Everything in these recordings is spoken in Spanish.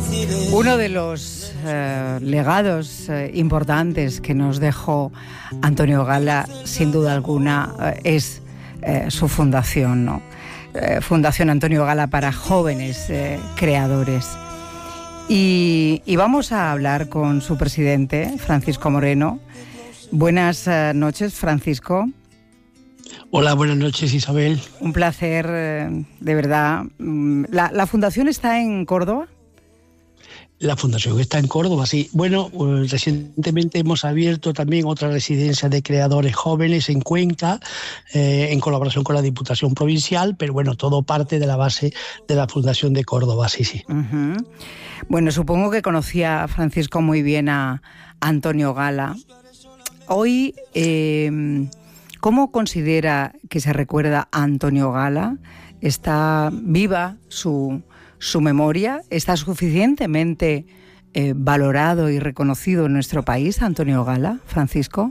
Uno de los legados importantes que nos dejó Antonio Gala, sin duda alguna, es su fundación, ¿no? Fundación Antonio Gala para jóvenes creadores. Y vamos a hablar con su presidente, Francisco Moreno. Buenas noches, Francisco. Hola, buenas noches, Isabel. Un placer, de verdad. ¿La fundación está en Córdoba? La fundación está en Córdoba, sí. Bueno, recientemente hemos abierto también otra residencia de creadores jóvenes en Cuenca, en colaboración con la Diputación Provincial, pero bueno, todo parte de la base de la Fundación de Córdoba, sí, sí. Uh-huh. Bueno, supongo que conocía Francisco muy bien a Antonio Gala. Hoy, ¿cómo considera que se recuerda a Antonio Gala? ¿Está viva su memoria? ¿Está suficientemente valorado y reconocido en nuestro país, Antonio Gala, Francisco?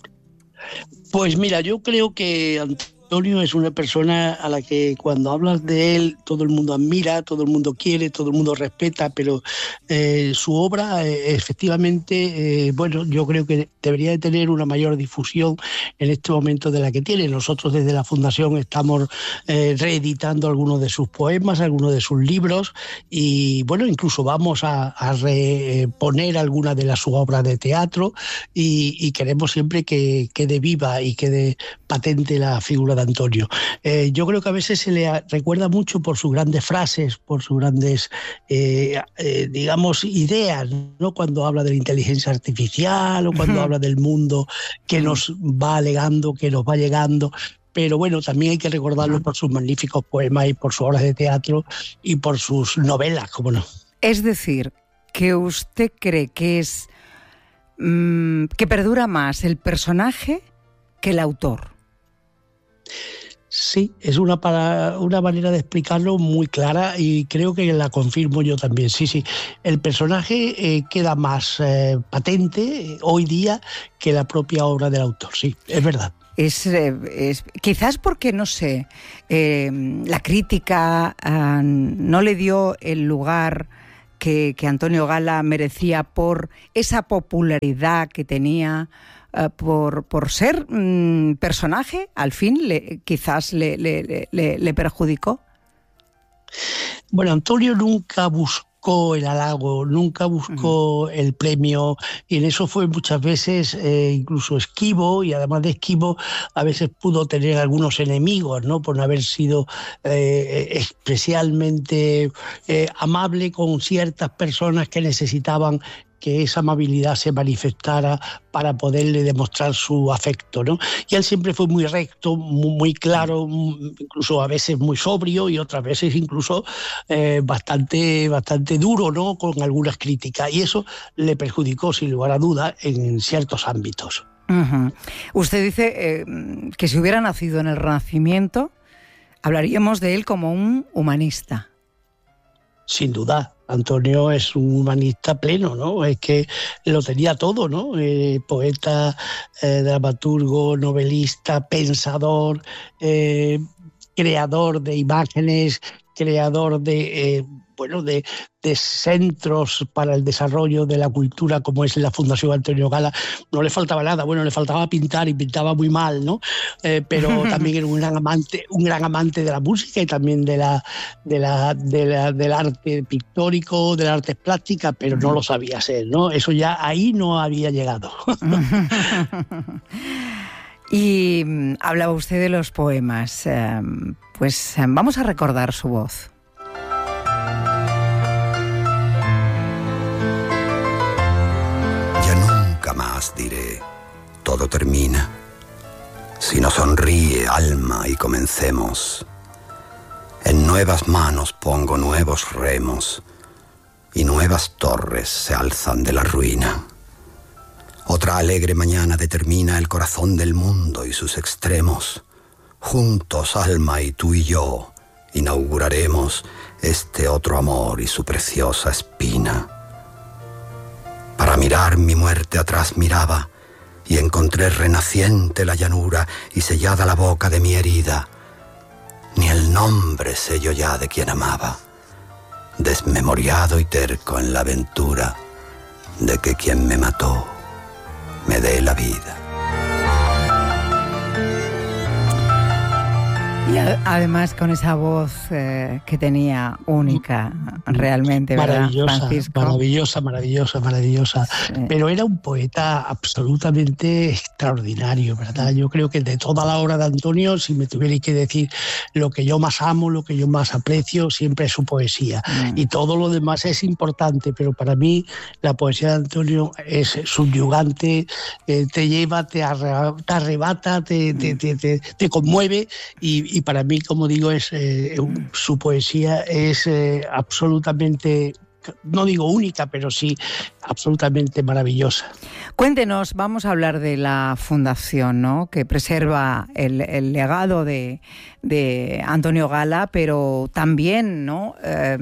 Pues mira, yo creo que Antonio es una persona a la que cuando hablas de él todo el mundo admira, todo el mundo quiere, todo el mundo respeta, pero su obra efectivamente, bueno, yo creo que debería de tener una mayor difusión en este momento de la que tiene. Nosotros desde la Fundación estamos reeditando algunos de sus poemas, algunos de sus libros y bueno, incluso vamos a reponer algunas de sus obras de teatro y queremos siempre que quede viva y quede patente la figura de Antonio. Yo creo que a veces se le recuerda mucho por sus grandes frases, por sus grandes, digamos, ideas, ¿no? Cuando habla de la inteligencia artificial o cuando habla del mundo que nos va alegando, que nos va llegando. Pero bueno, también hay que recordarlo por sus magníficos poemas y por sus obras de teatro y por sus novelas, ¿cómo no? Es decir, que usted cree que es que perdura más el personaje que el autor. Sí, es una manera de explicarlo muy clara y creo que la confirmo yo también. Sí, sí, el personaje queda más patente hoy día que la propia obra del autor, sí, es verdad. Es quizás porque, no sé, la crítica no le dio el lugar que Antonio Gala merecía por esa popularidad que tenía, por ser personaje, al fin quizás le perjudicó. Bueno, Antonio nunca buscó el halago, nunca buscó el premio y en eso fue muchas veces incluso esquivo y además de esquivo a veces pudo tener algunos enemigos, ¿no? Por no haber sido especialmente amable con ciertas personas que necesitaban que esa amabilidad se manifestara para poderle demostrar su afecto, ¿no? Y él siempre fue muy recto, muy claro, incluso a veces muy sobrio y otras veces incluso bastante duro, ¿no? Con algunas críticas. Y eso le perjudicó, sin lugar a dudas, en ciertos ámbitos. Uh-huh. Usted dice que si hubiera nacido en el Renacimiento, hablaríamos de él como un humanista. Sin duda. Antonio es un humanista pleno, ¿no? Es que lo tenía todo, ¿no? Poeta, dramaturgo, novelista, pensador, creador de imágenes, creador de centros para el desarrollo de la cultura como es la Fundación Antonio Gala. No le faltaba nada, bueno, le faltaba pintar y pintaba muy mal, ¿no? Pero también era un gran amante de la música y también del arte pictórico, del arte plástica, pero no lo sabía hacer, ¿no? Eso ya ahí no había llegado. Y hablaba usted de los poemas, pues vamos a recordar su voz. Más diré, todo termina, sino sonríe, alma, y comencemos. En nuevas manos pongo nuevos remos, y nuevas torres se alzan de la ruina. Otra alegre mañana determina el corazón del mundo y sus extremos. Juntos, alma, y tú y yo, inauguraremos este otro amor y su preciosa espina. Para mirar mi muerte atrás miraba, y encontré renaciente la llanura y sellada la boca de mi herida. Ni el nombre sé yo ya de quien amaba, desmemoriado y terco en la aventura de que quien me mató me dé la vida. Y además con esa voz que tenía única, realmente, ¿verdad, maravillosa, Francisco? Maravillosa. Sí. Pero era un poeta absolutamente extraordinario, ¿verdad? Yo creo que de toda la obra de Antonio, si me tuvierais que decir lo que yo más amo, lo que yo más aprecio, siempre es su poesía. Y todo lo demás es importante, pero para mí la poesía de Antonio es subyugante, te lleva, te arrebata, te conmueve y para mí, como digo, su poesía es absolutamente, no digo única, pero sí absolutamente maravillosa. Cuéntenos, vamos a hablar de la fundación, ¿no?, que preserva el legado de Antonio Gala, pero también, ¿no?,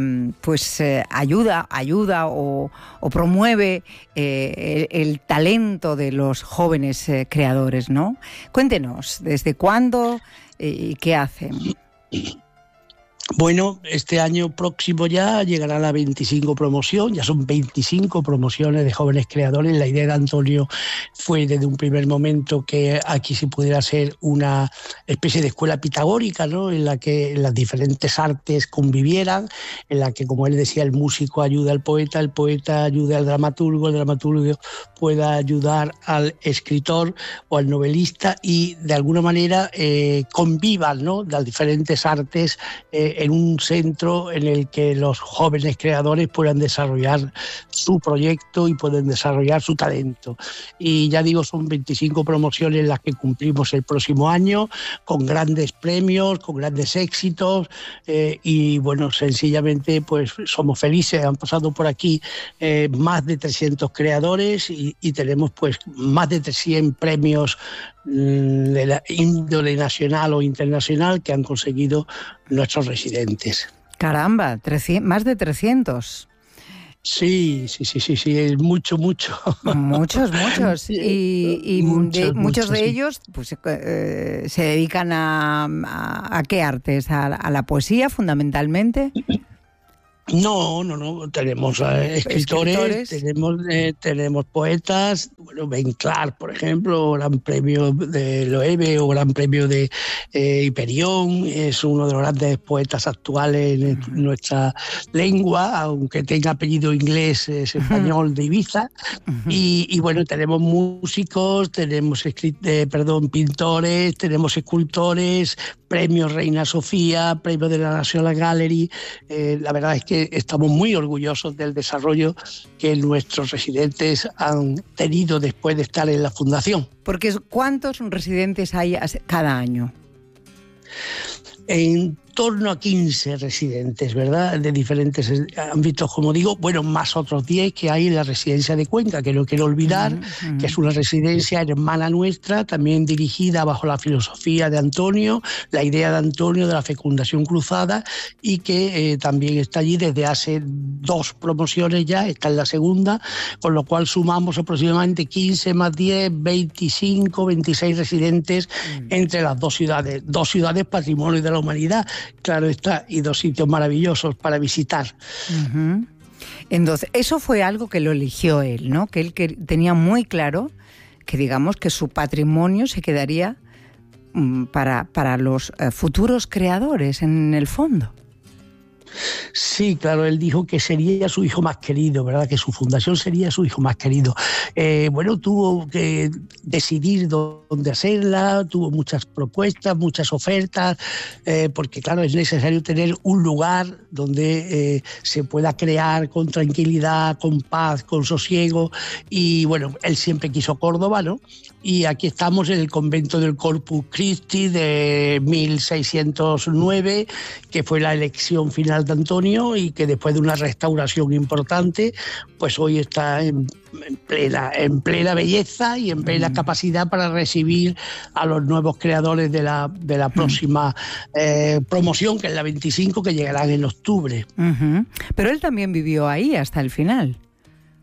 ayuda o promueve el talento de los jóvenes creadores, ¿no? Cuéntenos, ¿desde cuándo y qué hacen? Bueno, este año próximo ya llegará la 25 promoción, ya son 25 promociones de jóvenes creadores. La idea de Antonio fue desde un primer momento que aquí se pudiera hacer una especie de escuela pitagórica, ¿no?, en la que las diferentes artes convivieran, en la que, como él decía, el músico ayuda al poeta, el poeta ayuda al dramaturgo, el dramaturgo pueda ayudar al escritor o al novelista y de alguna manera convivan, ¿no?, las diferentes artes en un centro en el que los jóvenes creadores puedan desarrollar su proyecto y pueden desarrollar su talento. Y ya digo, son 25 promociones las que cumplimos el próximo año, con grandes premios, con grandes éxitos, y bueno, sencillamente pues somos felices. Han pasado por aquí más de 300 creadores y tenemos pues más de 300 premios de la índole nacional o internacional que han conseguido nuestros residentes. Caramba, más de 300. Sí, es mucho. Muchos. Y muchos de ellos pues, se dedican a ¿qué artes? ¿A la poesía fundamentalmente? No, tenemos escritores, tenemos poetas, bueno, Ben Clark, por ejemplo, Gran Premio de Loewe o Gran Premio de Hiperión, es uno de los grandes poetas actuales en nuestra lengua, aunque tenga apellido inglés, es español, de Ibiza, y bueno, tenemos músicos, tenemos pintores, tenemos escultores, premios Reina Sofía, premios de la National Gallery. La verdad es que estamos muy orgullosos del desarrollo que nuestros residentes han tenido después de estar en la fundación. Porque ¿cuántos residentes hay cada año? En torno a 15 residentes, ¿verdad?, de diferentes ámbitos, como digo, bueno, más otros 10 que hay en la residencia de Cuenca, que no quiero olvidar, que es una residencia hermana nuestra, también dirigida bajo la filosofía de Antonio, la idea de Antonio de la fecundación cruzada, y que también está allí desde hace 2 promociones ya, está en la segunda, con lo cual sumamos aproximadamente 15 más 10, 25, 26 residentes entre las dos ciudades patrimonio de la humanidad, claro está, y 2 sitios maravillosos para visitar. Entonces, eso fue algo que lo eligió él, ¿no? Que él tenía muy claro que, digamos, que su patrimonio se quedaría para los futuros creadores, en el fondo. Sí, claro, él dijo que sería su hijo más querido, ¿verdad?, que su fundación sería su hijo más querido. Bueno, tuvo que decidir dónde hacerla, tuvo muchas propuestas, muchas ofertas, porque claro, es necesario tener un lugar donde se pueda crear con tranquilidad, con paz, con sosiego, y bueno, él siempre quiso Córdoba, ¿no? Y aquí estamos en el convento del Corpus Christi de 1609, que fue la elección final de Antonio y que después de una restauración importante, pues hoy está en plena belleza y en plena capacidad para recibir a los nuevos creadores de la próxima promoción, que es la 25, que llegarán en octubre. Pero él también vivió ahí hasta el final.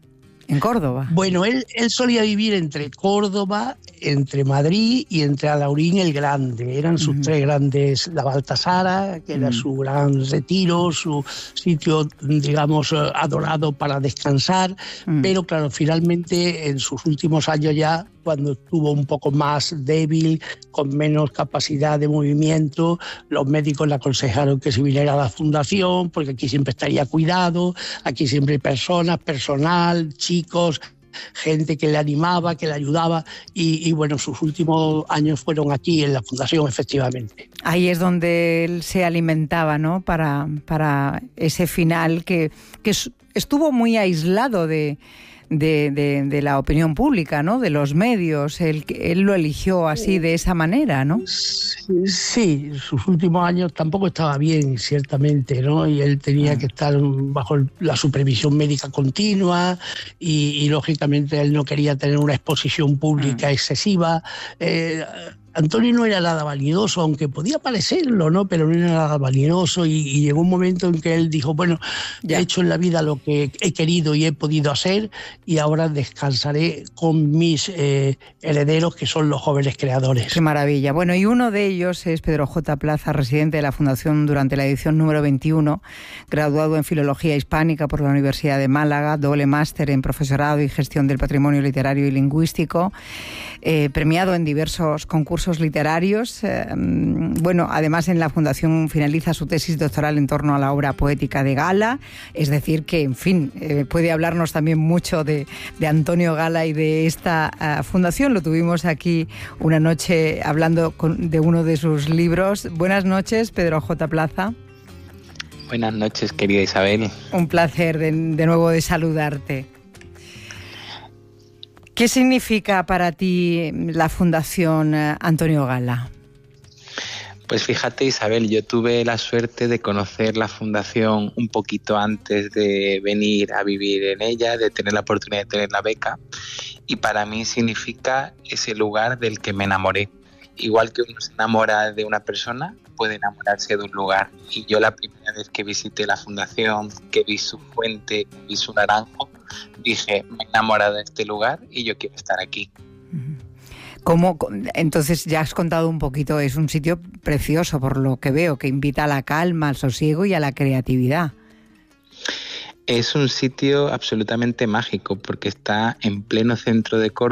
En Córdoba. Bueno, él solía vivir entre Córdoba, entre Madrid y entre Alhaurín el Grande. Eran sus tres grandes, la Baltasara, que era su gran retiro, su sitio, digamos, adorado para descansar. Pero claro, finalmente en sus últimos años ya, cuando estuvo un poco más débil, con menos capacidad de movimiento, los médicos le aconsejaron que se viniera a la fundación, porque aquí siempre estaría cuidado, aquí siempre hay personas, personal, chicos, gente que le animaba, que le ayudaba, y bueno, sus últimos años fueron aquí en la fundación, efectivamente. Ahí es donde él se alimentaba, ¿no? Para ese final que estuvo muy aislado de la opinión pública, ¿no? De los medios. Él lo eligió así, de esa manera, ¿no? Sí, sus últimos años tampoco estaba bien, ciertamente, ¿no? Y él tenía que estar bajo la supervisión médica continua y lógicamente él no quería tener una exposición pública excesiva. Antonio no era nada vanidoso, aunque podía parecerlo, ¿no? Pero no era nada vanidoso, y llegó un momento en que él dijo, bueno, he hecho en la vida lo que he querido y he podido hacer, y ahora descansaré con mis herederos, que son los jóvenes creadores. Qué maravilla. Bueno, y uno de ellos es Pedro J. Plaza, residente de la Fundación durante la edición número 21, graduado en Filología Hispánica por la Universidad de Málaga, doble máster en Profesorado y Gestión del Patrimonio Literario y Lingüístico, premiado en diversos concursos literarios. Bueno, además en la Fundación finaliza su tesis doctoral en torno a la obra poética de Gala, es decir que, en fin, puede hablarnos también mucho de Antonio Gala y de esta fundación. Lo tuvimos aquí una noche hablando de uno de sus libros. Buenas noches, Pedro J. Plaza. Buenas noches, querida Isabel. Un placer de nuevo de saludarte. ¿Qué significa para ti la Fundación Antonio Gala? Pues fíjate, Isabel, yo tuve la suerte de conocer la Fundación un poquito antes de venir a vivir en ella, de tener la oportunidad de tener la beca, y para mí significa ese lugar del que me enamoré. Igual que uno se enamora de una persona, puede enamorarse de un lugar. Y yo la primera vez que visité la Fundación, que vi su fuente, que vi su naranjo, dije, me he enamorado de este lugar y yo quiero estar aquí. ¿Cómo? Entonces ya has contado un poquito, es un sitio precioso por lo que veo, que invita a la calma, al sosiego y a la creatividad. Es un sitio absolutamente mágico porque está en pleno centro de Córdoba.